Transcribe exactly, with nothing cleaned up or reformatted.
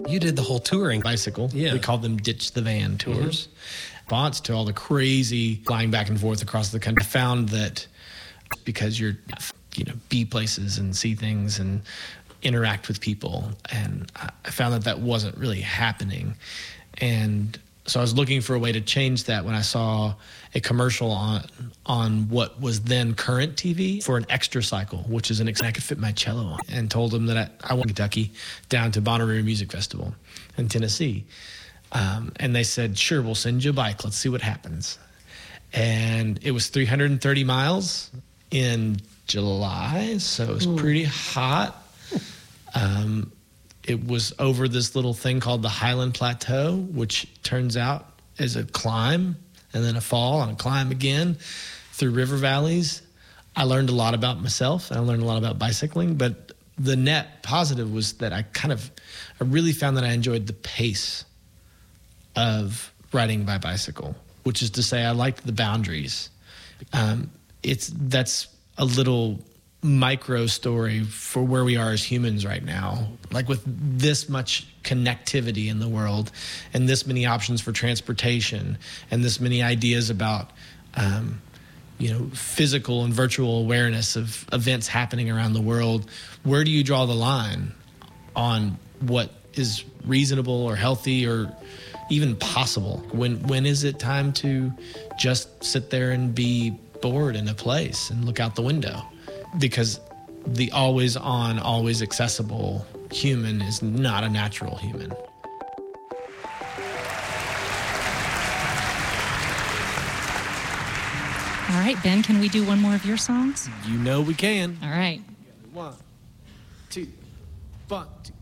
You did the whole touring. Bicycle. Yeah. We called them Ditch the Van tours. Mm-hmm. Response to all the crazy flying back and forth across the country. I found that because you're, you know, be places and see things and interact with people. And I found that that wasn't really happening. And so I was looking for a way to change that when I saw a commercial on on what was then current T V for an extra cycle, which is an ex- I could fit my cello on, and told them that I, I went to Kentucky down to Bonnaroo Music Festival in Tennessee. Um, and they said, sure, we'll send you a bike. Let's see what happens. And it was three hundred thirty miles in July, so it was Ooh. pretty hot. Um, it was over this little thing called the Highland Plateau, which turns out is a climb and then a fall and a climb again through river valleys. I learned a lot about myself. I learned a lot about bicycling, but the net positive was that I kind of, I really found that I enjoyed the pace of riding by bicycle, which is to say I liked the boundaries. Um, it's, that's a little micro story for where we are as humans right now. Like with this much connectivity in the world and this many options for transportation and this many ideas about, um, you know, physical and virtual awareness of events happening around the world, where do you draw the line on what is reasonable or healthy or even possible? When when is it time to just sit there and be bored in a place and look out the window? Because the always on, always accessible human is not a natural human. All right, Ben, can we do one more of your songs? You know we can. All right. One, two, one, two.